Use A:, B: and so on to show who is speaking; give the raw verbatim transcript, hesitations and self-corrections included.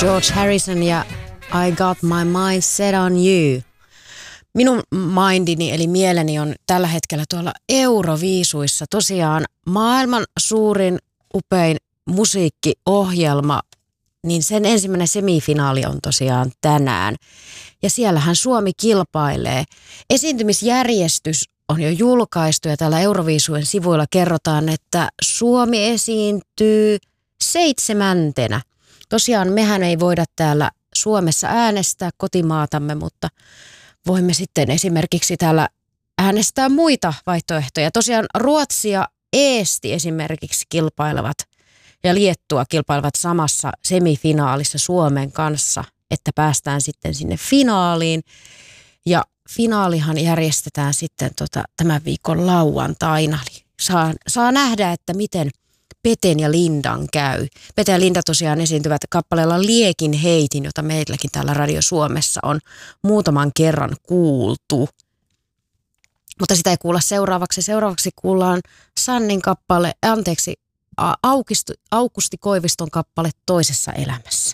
A: George Harrison ja I Got My Mind Set On You. Minun mindini eli mieleni on tällä hetkellä tuolla Euroviisuissa. Tosiaan maailman suurin, upein musiikkiohjelma, niin sen ensimmäinen semifinaali on tosiaan tänään. Ja siellähän Suomi kilpailee. Esiintymisjärjestys on jo julkaistu ja täällä Euroviisujen sivuilla kerrotaan, että Suomi esiintyy seitsemäntenä. Tosiaan mehän ei voida täällä Suomessa äänestää kotimaatamme, mutta voimme sitten esimerkiksi täällä äänestää muita vaihtoehtoja. Tosiaan Ruotsi ja Eesti esimerkiksi kilpailevat ja Liettua kilpailevat samassa semifinaalissa Suomen kanssa, että päästään sitten sinne finaaliin. Ja finaalihan järjestetään sitten tota, tämän viikon lauantaina. Saa, saa nähdä, että miten Peten ja Lindan käy. Pete ja Linda tosiaan esiintyvät kappaleella Liekin heitin, jota meilläkin täällä Radio Suomessa on muutaman kerran kuultu. Mutta sitä ei kuulla seuraavaksi. Seuraavaksi kuullaan Sannin kappale, anteeksi, Augusti, Augusti Koiviston kappale Toisessa elämässä.